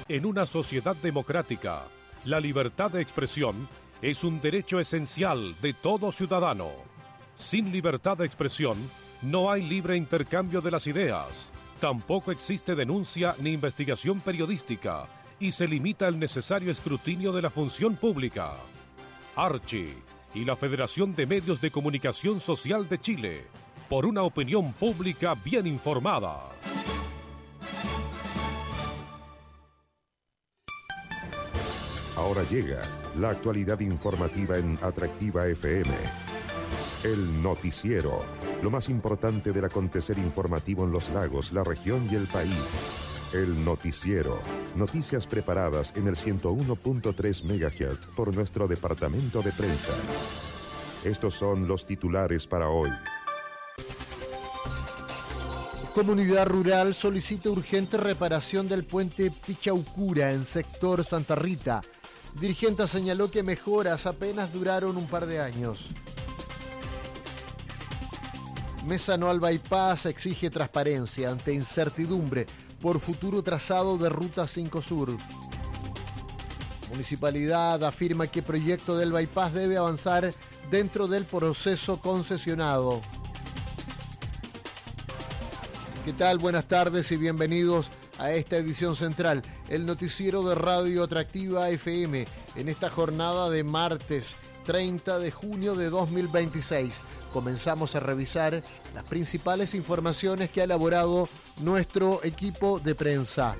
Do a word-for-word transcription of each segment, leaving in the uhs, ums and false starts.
En una sociedad democrática, la libertad de expresión es un derecho esencial de todo ciudadano. Sin libertad de expresión, no hay libre intercambio de las ideas, tampoco existe denuncia ni investigación periodística y se limita el necesario escrutinio de la función pública. Archi y la Federación de Medios de Comunicación Social de Chile, por una opinión pública bien informada. Ahora llega la actualidad informativa en Atractiva F M. El noticiero, lo más importante del acontecer informativo en los lagos, la región y el país. El noticiero, noticias preparadas en el ciento uno punto tres megahertz por nuestro departamento de prensa. Estos son los titulares para hoy. Comunidad rural solicita urgente reparación del puente Pichaucura en sector Santa Rita. Dirigente señaló que mejoras apenas duraron un par de años. Mesa Anual Bypass exige transparencia ante incertidumbre por futuro trazado de Ruta cinco Sur. Municipalidad afirma que proyecto del bypass debe avanzar dentro del proceso concesionado. ¿Qué tal? Buenas tardes y bienvenidos a esta edición central, el noticiero de Radio Atractiva F M, en esta jornada de martes treinta de junio de dos mil veintiséis. Comenzamos a revisar las principales informaciones que ha elaborado nuestro equipo de prensa.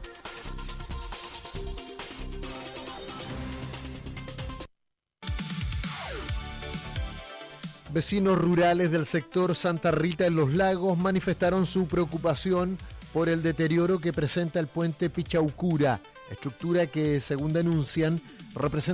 Vecinos rurales del sector Santa Rita en Los Lagos manifestaron su preocupación por el deterioro que presenta el puente Pichaucura, estructura que, según denuncian, representa